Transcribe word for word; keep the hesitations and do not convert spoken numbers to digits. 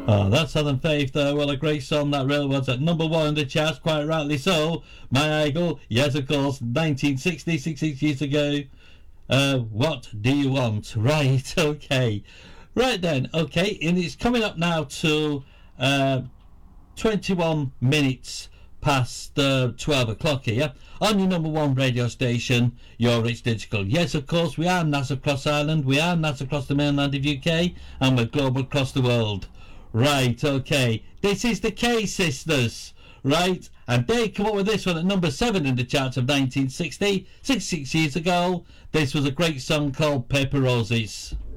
Oh, that's Southern Faith, though. Well, a great song that really was at number one in the charts, quite rightly so. My Idol, yes, of course, nineteen sixty, sixty-six years ago. Uh, what do you want? Right, okay. Right then, okay, and it's coming up now to uh, twenty-one minutes past uh, twelve o'clock here on your number one radio station, your Rich Digital. Yes, of course, we are NASA Cross Island, we are NASA across the mainland of U K, and we're global across the world. Right, okay, this is the K Sisters, right, and they come up with this one at number seven in the charts of nineteen sixty, sixty-six years ago. This was a great song called Paper Roses.